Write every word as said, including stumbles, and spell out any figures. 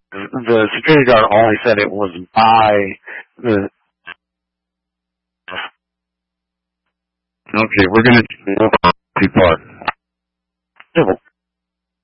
the security guard only said it was by the. Okay, we're gonna people.